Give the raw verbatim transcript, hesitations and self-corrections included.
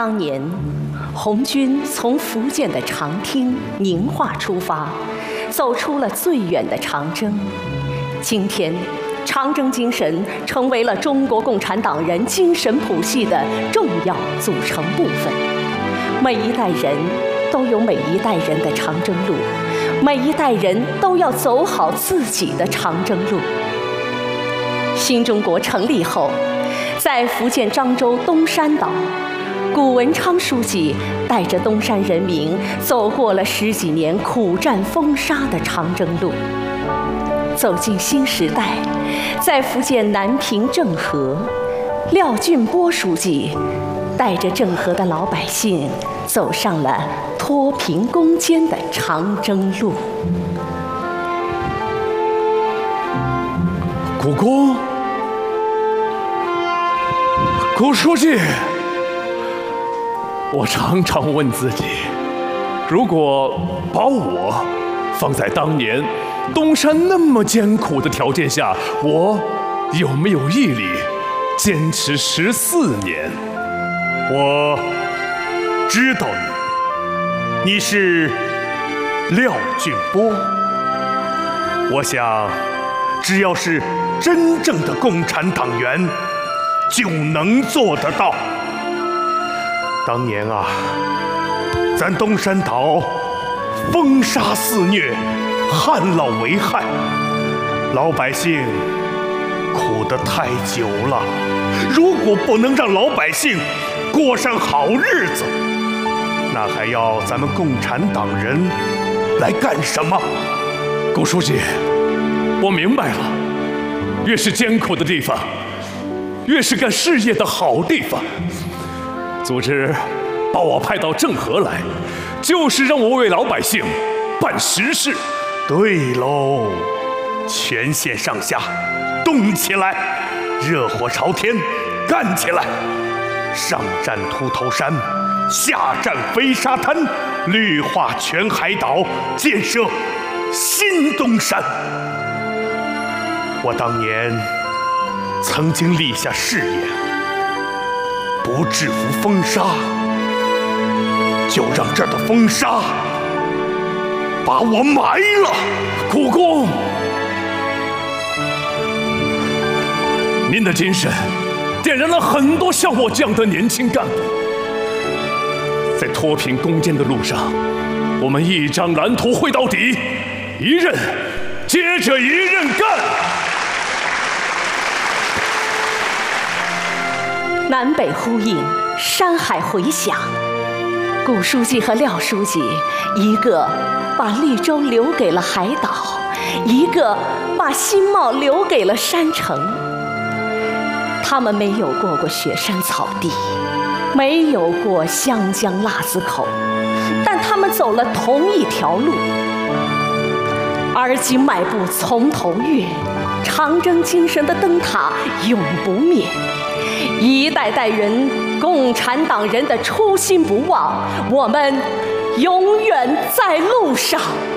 当年，红军从福建的长汀、宁化出发，走出了最远的长征。今天，长征精神成为了中国共产党人精神谱系的重要组成部分。每一代人都有每一代人的长征路，每一代人都要走好自己的长征路。新中国成立后，在福建漳州东山岛，谷文昌书记带着东山人民走过了十几年苦战风沙的长征路。走进新时代，在福建南平政和，廖俊波书记带着政和的老百姓走上了脱贫攻坚的长征路。 谷公，谷书记，我常常问自己，如果把我放在当年东山那么艰苦的条件下，我有没有毅力坚持十四年？ 我知道你，你是廖俊波。我想，只要是真正的共产党员，就能做得到。当年啊，咱东山岛风沙肆虐，旱涝为害，老百姓苦得太久了。如果不能让老百姓过上好日子，那还要咱们共产党人来干什么？ 谷书记，我明白了，越是艰苦的地方，越是干事业的好地方。组织把我派到政和来，就是让我为老百姓办实事。 对喽，全县上下动起来，热火朝天，干起来！上战秃头山，下战飞沙滩，绿化全海岛，建设新东山。我当年曾经立下誓言，不制服风沙，就让这儿的风沙把我埋了。 谷公，您的精神点燃了很多像我这样的年轻干部。在脱贫攻坚的路上，我们一张蓝图绘到底，一任接着一任干。 南北呼应，山海回响。谷书记和廖书记，一个把绿洲留给了海岛，一个把新茂留给了山城。他们没有过过雪山草地，没有过湘江腊子口，但他们走了同一条路。而今迈步从头越，长征精神的灯塔永不灭。一代代人，共产党人的初心不忘，我们永远在路上。